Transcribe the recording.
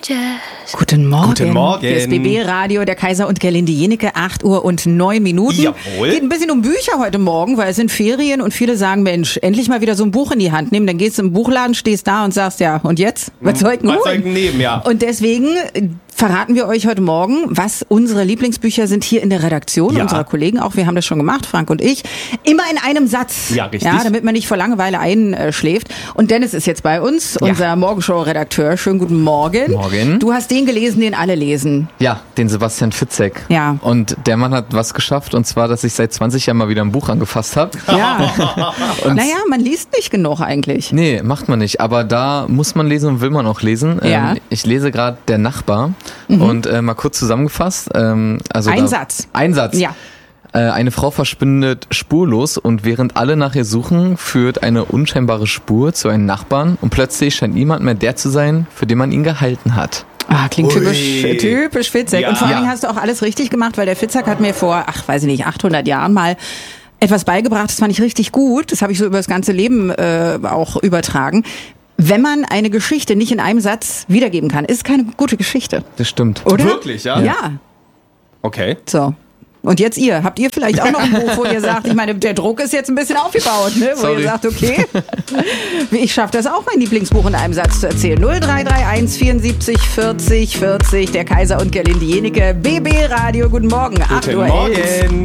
Guten Morgen. Guten Morgen. Hier ist BB Radio, der Kaiser und Gerlinde Jenecke, 8:09. Jawohl. Geht ein bisschen um Bücher heute Morgen, weil es sind Ferien und viele sagen, Mensch, endlich mal wieder so ein Buch in die Hand nehmen. Dann gehst du im Buchladen, stehst da und sagst, ja, und jetzt? Was soll ich denn holen? Nehmen, ja. Und deswegen verraten wir euch heute Morgen, was unsere Lieblingsbücher sind hier in der Redaktion, Ja. unserer Kollegen auch. Wir haben das schon gemacht, Frank und ich. Immer in einem Satz. Ja, richtig. Ja, damit man nicht vor Langeweile einschläft. Und Dennis ist jetzt bei uns, unser Morgenshow-Redakteur. Schönen guten Morgen. Morgen. Du hast den gelesen, den alle lesen. Ja, den Sebastian Fitzek. Ja. Und der Mann hat was geschafft, und zwar, dass ich seit 20 Jahren mal wieder ein Buch angefasst habe. Ja. Und Naja, man liest nicht genug eigentlich. Nee, macht man nicht. Aber da muss man lesen und will man auch lesen. Ja. Ich lese gerade Der Nachbar. Und mal kurz zusammengefasst. Also Ein Satz. Ein Satz. Ja. Eine Frau verschwindet spurlos und während alle nach ihr suchen, führt eine unscheinbare Spur zu einem Nachbarn und plötzlich scheint niemand mehr der zu sein, für den man ihn gehalten hat. Ah, klingt Ui. typisch Fitzek. Ja. Und vor allen Dingen Ja. hast du auch alles richtig gemacht, weil der Fitzek hat mir vor, 800 Jahren mal etwas beigebracht. Das fand ich richtig gut. Das habe ich so über das ganze Leben auch übertragen. Wenn man eine Geschichte nicht in einem Satz wiedergeben kann, ist keine gute Geschichte. Das stimmt. Oder? Wirklich, ja? Ja. Okay. So. Und jetzt ihr. Habt ihr vielleicht auch noch ein Buch, wo ihr sagt, ich meine, der Druck ist jetzt ein bisschen aufgebaut, ne? Wo Sorry. ihr sagt, okay, ich schaffe das auch, mein Lieblingsbuch in einem Satz zu erzählen. 0331 74 40 40, der Kaiser und Gerlinde Jenecke, BB Radio, guten Morgen, 8:11 Guten Morgen.